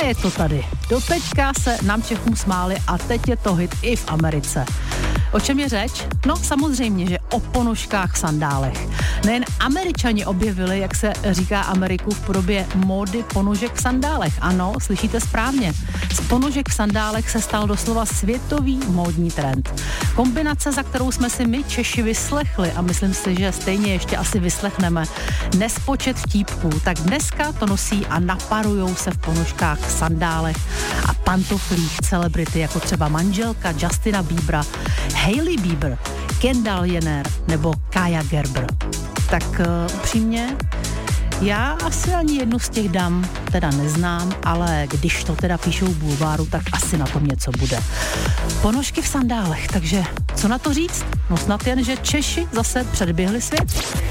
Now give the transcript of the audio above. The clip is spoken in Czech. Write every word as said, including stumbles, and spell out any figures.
A je to tady. Doteďka se nám Čechům smáli a teď je to hit i v Americe. O čem je řeč? No samozřejmě, že o ponožkách v sandálech. Nejen Američani objevili, jak se říká Ameriku, v podobě módy ponožek v sandálech. Ano, slyšíte správně. Z ponožek v sandálech se stal doslova světový módní trend. Kombinace, za kterou jsme si my Češi vyslechli a myslím si, že stejně ještě asi vyslechneme nespočet vtípků, tak dneska to nosí a naparujou se v ponožkách v sandálech a pantoflích celebrity, jako třeba manželka Justina Biebera, Hailey Bieber, Kendall Jenner nebo Kaja Gerber. Tak uh, upřímně, já asi ani jednu z těch dam teda neznám, ale když to teda píšou v bulváru, tak asi na tom něco bude. Ponožky v sandálech, takže co na to říct? No snad jen, že Češi zase předběhli svět.